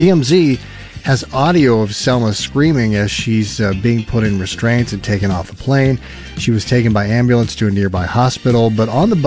TMZ has audio of Selma screaming as she's being put in restraints and taken off a plane. She was taken by ambulance to a nearby hospital, but on the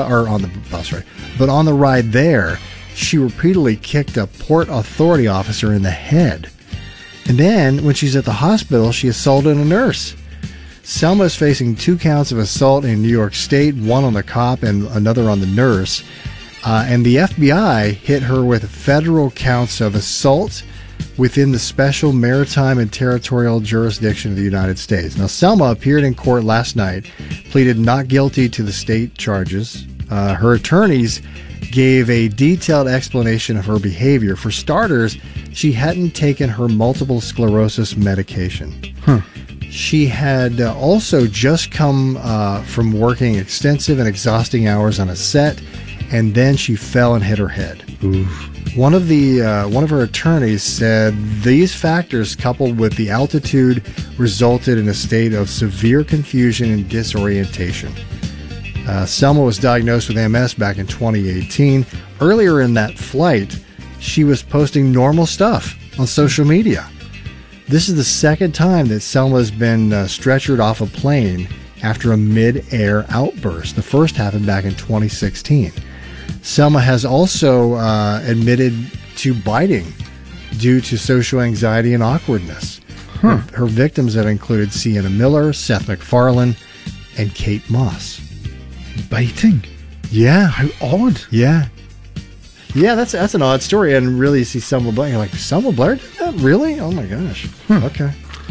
ride there, she repeatedly kicked a Port Authority officer in the head. And then, when she's at the hospital, she assaulted a nurse. Selma is facing 2 counts of assault in New York State, one on the cop and another on the nurse. And the FBI hit her with federal counts of assault within the special maritime and territorial jurisdiction of the United States. Now, Selma appeared in court last night, pleaded not guilty to the state charges. Her attorneys gave a detailed explanation of her behavior. For starters, she hadn't taken her multiple sclerosis medication. She had also just come from working extensive and exhausting hours on a set, and then she fell and hit her head. Oof. One of her attorneys said these factors, coupled with the altitude, resulted in a state of severe confusion and disorientation. Selma was diagnosed with MS back in 2018. Earlier in that flight, she was posting normal stuff on social media. This is the second time that Selma has been stretchered off a plane after a mid-air outburst. The first happened back in 2016. Selma has also admitted to biting due to social anxiety and awkwardness. Her victims have included Sienna Miller, Seth MacFarlane, and Kate Moss. Biting? Yeah. How odd. Yeah. Yeah, that's an odd story. And really, you see Selma Blair, you're like, Selma Blair did that? Really? Oh, my gosh. Okay.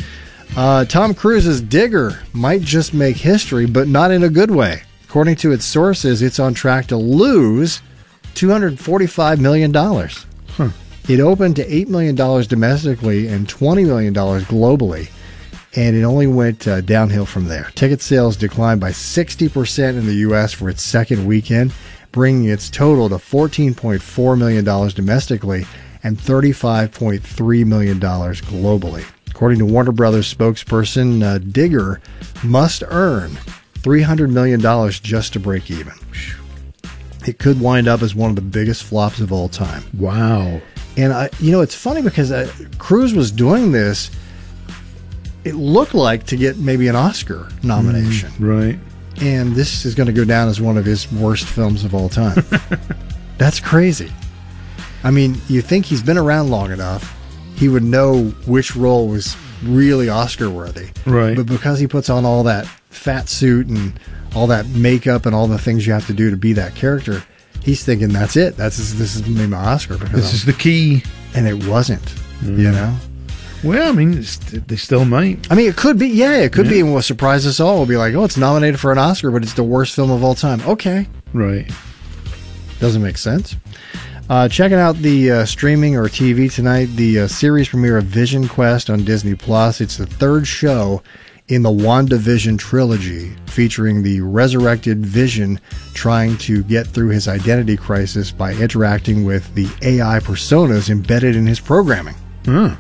Tom Cruise's Digger might just make history, but not in a good way. According to its sources, it's on track to lose $245 million. It opened to $8 million domestically and $20 million globally, and it only went downhill from there. Ticket sales declined by 60% in the U.S. for its second weekend, bringing its total to $14.4 million domestically and $35.3 million globally. According to Warner Brothers spokesperson, Digger must earn $300 million just to break even. It could wind up as one of the biggest flops of all time. Wow. And, it's funny because Cruise was doing this, it looked like to get maybe an Oscar nomination. Right. And this is going to go down as one of his worst films of all time. That's crazy. I mean, you think he's been around long enough, he would know which role was really Oscar-worthy. Right. But because he puts on all that fat suit and all that makeup and all the things you have to do to be that character, he's thinking that's it. This is maybe my Oscar. This is the key. And it wasn't, you know? Well, I mean, they still might. I mean, it could be. Yeah, it could be. And will surprise us all. We'll be like, oh, it's nominated for an Oscar, but it's the worst film of all time. Okay. Right. Doesn't make sense. Checking out the streaming or TV tonight, the series premiere of Vision Quest on Disney+. It's the third show in the WandaVision trilogy, featuring the resurrected Vision trying to get through his identity crisis by interacting with the AI personas embedded in his programming. Do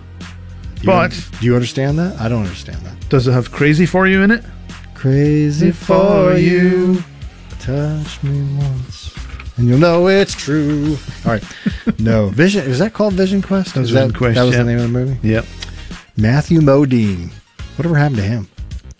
you understand that? I don't understand that. Does it have Crazy For You in it? Crazy for you, touch me once, and you'll know it's true. All right. No. Vision. Is that called Vision Quest? That was Vision Quest. That was the name of the movie? Yep. Matthew Modine. Whatever happened to him?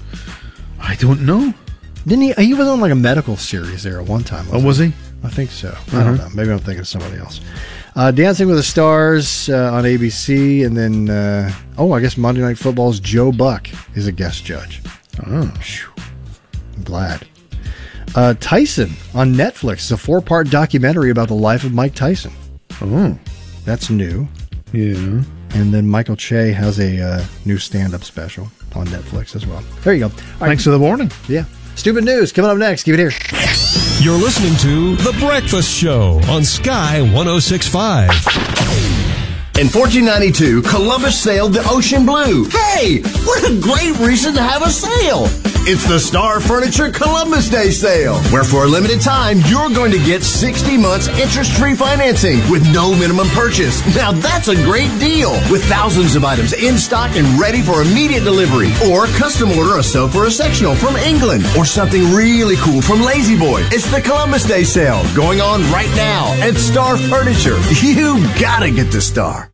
I don't know. Didn't he? He was on like a medical series there at one time. Was he? I think so. I don't know. Maybe I'm thinking of somebody else. Dancing with the Stars on ABC, and then I guess Monday Night Football's Joe Buck is a guest judge. Oh, I'm glad. Tyson on Netflix is a 4-part documentary about the life of Mike Tyson. Oh, that's new. Yeah. And then Michael Che has a new stand-up special on Netflix as well. There you go. Thanks for the warning. Yeah. Stupid news coming up next. Keep it here. You're listening to The Breakfast Show on Sky 106.5. In 1492, Columbus sailed the ocean blue. Hey, what a great reason to have a sale! It's the Star Furniture Columbus Day Sale, where for a limited time, you're going to get 60 months interest-free financing with no minimum purchase. Now that's a great deal, with thousands of items in stock and ready for immediate delivery. Or custom order a sofa or a sectional from England, or something really cool from Lazy Boy. It's the Columbus Day Sale, going on right now at Star Furniture. You gotta get to Star.